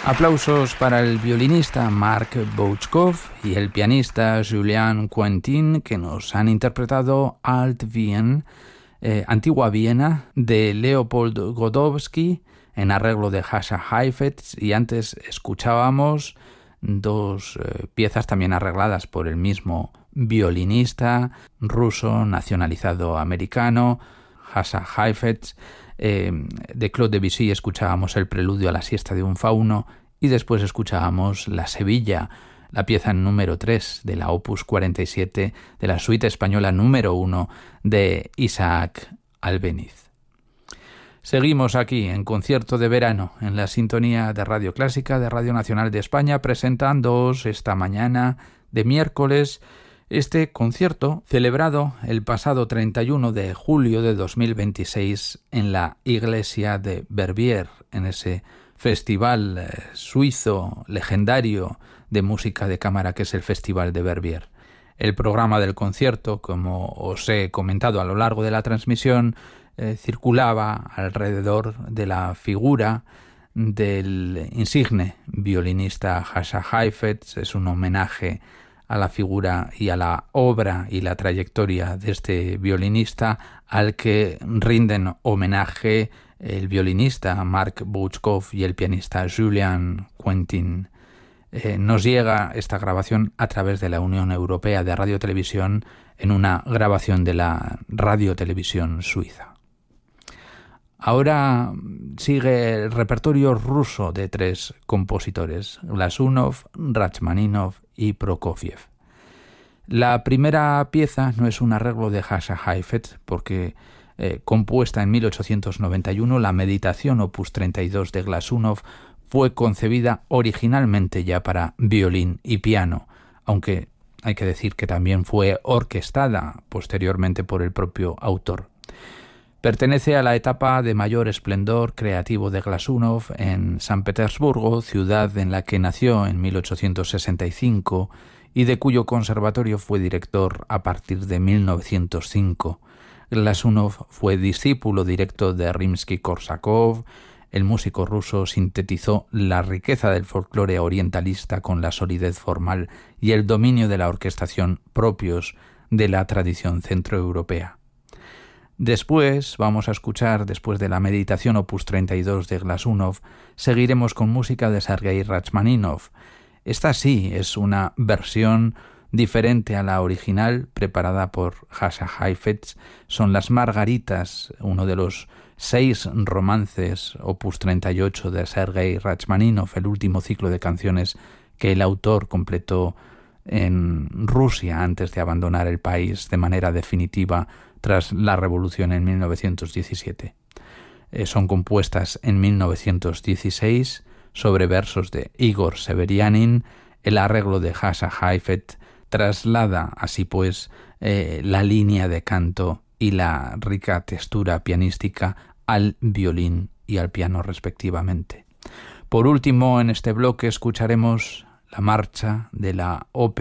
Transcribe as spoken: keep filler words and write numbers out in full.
Aplausos para el violinista Marc Bouchkov y el pianista Julian Quentin, que nos han interpretado Alt Wien, eh, Antigua Viena, de Leopold Godowsky, en arreglo de Jascha Heifetz, y antes escuchábamos dos eh, piezas también arregladas por el mismo violinista ruso nacionalizado americano, Jascha Heifetz. Eh, de Claude Debussy escuchábamos el preludio a la siesta de un fauno y después escuchábamos La Sevilla, la pieza número tres de la Opus cuarenta y siete de la suite española número uno de Isaac Albéniz. Seguimos aquí en Concierto de Verano, en la sintonía de Radio Clásica de Radio Nacional de España, presentándoos esta mañana de miércoles este concierto celebrado el pasado treinta y uno de julio de dos mil veintiséis en la iglesia de Verbier, en ese festival eh, suizo legendario de música de cámara que es el Festival de Verbier. El programa del concierto, como os he comentado a lo largo de la transmisión, eh, circulaba alrededor de la figura del insigne violinista Jascha Heifetz. Es un homenaje a la figura y a la obra y la trayectoria de este violinista, al que rinden homenaje el violinista Marc Bouchkov y el pianista Julian Quentin. Eh, nos llega esta grabación a través de la Unión Europea de Radio-Televisión en una grabación de la Radio-Televisión Suiza. Ahora sigue el repertorio ruso de tres compositores, Glazunov, Rachmaninov y Prokofiev. La primera pieza no es un arreglo de Jascha Heifetz, porque eh, compuesta en mil ochocientos noventa y uno, la Meditación opus treinta y dos de Glazunov fue concebida originalmente ya para violín y piano, aunque hay que decir que también fue orquestada posteriormente por el propio autor. Pertenece a la etapa de mayor esplendor creativo de Glazunov en San Petersburgo, ciudad en la que nació en mil ochocientos sesenta y cinco y de cuyo conservatorio fue director a partir de mil novecientos cinco. Glazunov fue discípulo directo de Rimsky-Korsakov. El músico ruso sintetizó la riqueza del folclore orientalista con la solidez formal y el dominio de la orquestación propios de la tradición centroeuropea. Después vamos a escuchar, después de la Meditación opus treinta y dos de Glazunov, seguiremos con música de Sergei Rachmaninov. Esta sí es una versión diferente a la original preparada por Jascha Heifetz. Son las Margaritas, uno de los seis romances opus treinta y ocho de Sergei Rachmaninov, el último ciclo de canciones que el autor completó en Rusia antes de abandonar el país de manera definitiva tras la revolución en mil novecientos diecisiete. Eh, son compuestas en mil novecientos dieciséis sobre versos de Igor Severianin. El arreglo de Jascha Heifetz traslada así pues eh, la línea de canto y la rica textura pianística al violín y al piano respectivamente. Por último, en este bloque escucharemos la marcha de la ópera